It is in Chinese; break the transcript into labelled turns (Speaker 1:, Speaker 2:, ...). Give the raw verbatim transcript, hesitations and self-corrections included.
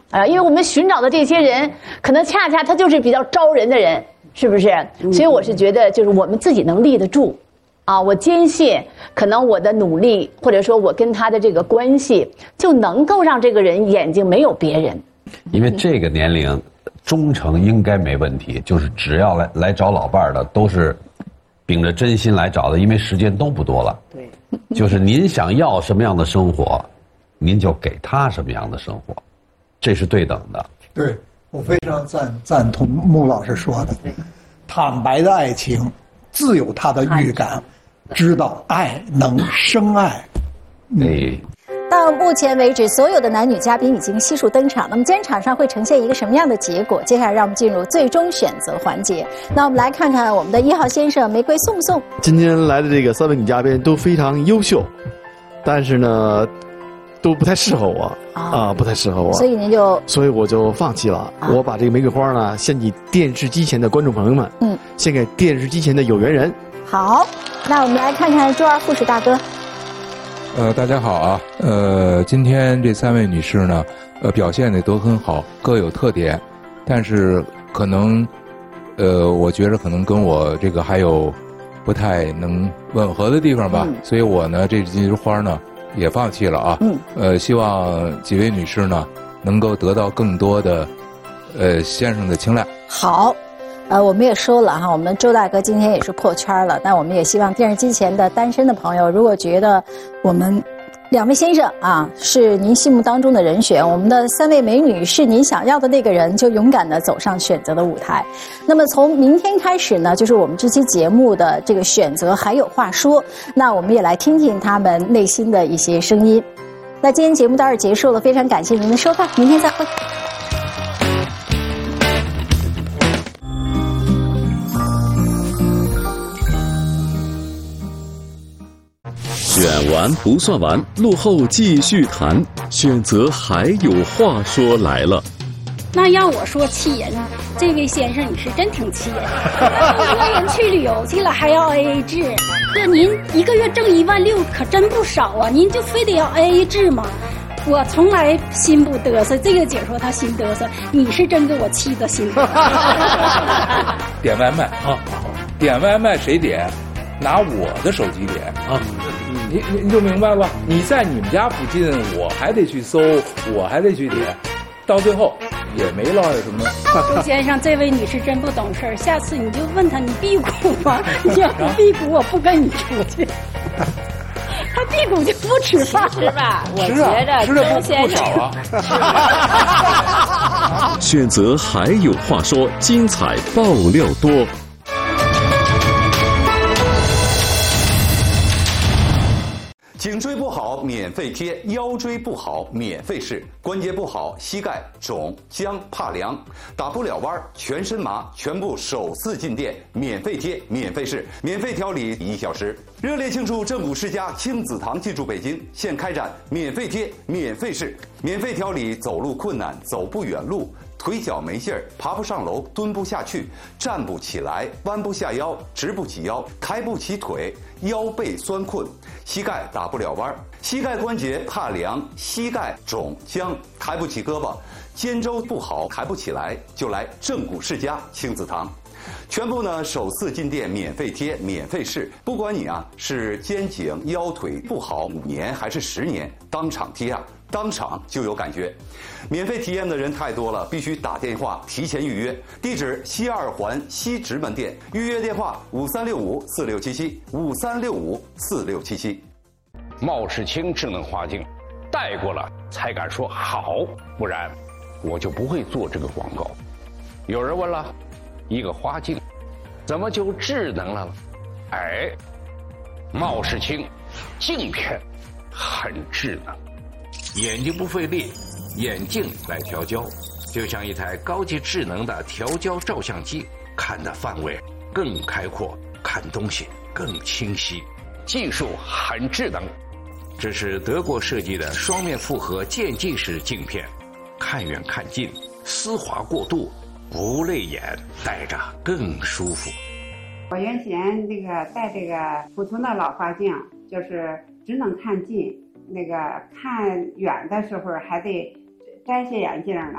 Speaker 1: 啊，因为我们寻找的这些人，可能恰恰他就是比较招人的人，是不是？所以我是觉得，就是我们自己能立得住，啊，我坚信，可能我的努力，或者说我跟他的这个关系，就能够让这个人眼睛没有别人。
Speaker 2: 因为这个年龄，忠诚应该没问题，就是只要来来找老伴儿的，都是秉着真心来找的，因为时间都不多了。
Speaker 3: 对，
Speaker 2: 就是您想要什么样的生活，您就给他什么样的生活。这是对等的。
Speaker 4: 对，我非常赞赞同穆老师说的，坦白的爱情自有它的预感，知道爱能生爱。
Speaker 2: 哎，
Speaker 5: 到目前为止，所有的男女嘉宾已经悉数登场。那么今天场上会呈现一个什么样的结果？接下来让我们进入最终选择环节。那我们来看看我们的一号先生玫瑰送不送？
Speaker 6: 今天来的这个三位女嘉宾都非常优秀，但是呢，都不太适合我啊、啊，不太适合我，
Speaker 5: 所以您就，
Speaker 6: 所以我就放弃了。啊、我把这个玫瑰花呢，献给电视机前的观众朋友们，嗯，献给电视机前的有缘人。
Speaker 5: 好，那我们来看看周二护士大哥。
Speaker 7: 呃，大家好啊，呃，今天这三位女士呢，呃，表现的都很好，各有特点，但是可能，呃，我觉得可能跟我这个还有不太能吻合的地方吧，嗯、所以我呢，这几枝花呢。也放弃了啊，嗯，呃，希望几位女士呢能够得到更多的，呃，先生的青睐。
Speaker 5: 好，呃，我们也说了哈，我们周大哥今天也是破圈了，但我们也希望电视机前的单身的朋友，如果觉得我们两位先生啊是您心目当中的人选，我们的三位美女是您想要的那个人，就勇敢地走上选择的舞台。那么从明天开始呢，就是我们这期节目的这个选择还有话说，那我们也来听听他们内心的一些声音。那今天节目到这儿结束了，非常感谢您的收看，明天再会。
Speaker 8: 选完不算完，落后继续谈，选择还有话说来了。
Speaker 9: 那要我说气人，这位先生你是真挺气人。一个人去旅游去了还要 A A 制，这您一个月挣一万六可真不少啊，您就非得要 A A 制吗？我从来心不嘚瑟，这个姐说她心嘚瑟，你是真给我气的心嘚瑟。
Speaker 7: 点外卖啊，点外卖谁点？拿我的手机点啊，你你你就明白了。你在你们家附近，我还得去搜，我还得去点，到最后也没落下什么。
Speaker 9: 陆先生，这位女士真不懂事儿，下次你就问她你避股吗？你要不避股，我不跟你出去。他避股就不吃饭
Speaker 3: 是吧？我觉得周先生
Speaker 7: 吃啊。
Speaker 8: 选择还有话说，精彩爆料多。
Speaker 10: 颈椎不好免费贴，腰椎不好免费试，关节不好膝盖肿僵怕凉，打不了弯全身麻，全部首次进店免费贴免费试，免费调理一小时。热烈庆祝正骨世家亲子堂进驻北京，现开展免费贴免费试，免费调理走路困难走不远路，腿脚没劲儿，爬不上楼，蹲不下去，站不起来，弯不下腰，直不起腰，抬不起腿，腰背酸困，膝盖打不了弯，膝盖关节怕凉，膝盖肿僵，抬不起胳膊，肩周不好，抬不起来，就来正骨世家亲子堂。全部呢首次进店免费贴免费试，不管你啊是肩颈腰腿不好五年还是十年，当场贴啊当场就有感觉。免费体验的人太多了，必须打电话提前预约。地址西二环西直门店，预约电话五三六五四六七七五三六五四六七七。
Speaker 11: 茂世清智能花镜，戴过了才敢说好，不然我就不会做这个广告。有人问了，一个花镜怎么就智能了？哎，茂世清镜片很智能，眼睛不费力，眼镜来调焦，就像一台高级智能的调焦照相机，看的范围更开阔，看东西更清晰，技术很智能。这是德国设计的双面复合渐进式镜片，看远看近，丝滑过渡，不累眼，戴着更舒服。
Speaker 12: 我原先这个戴这个普通的老花镜，就是只能看近，那个看远的时候还得摘下眼镜了。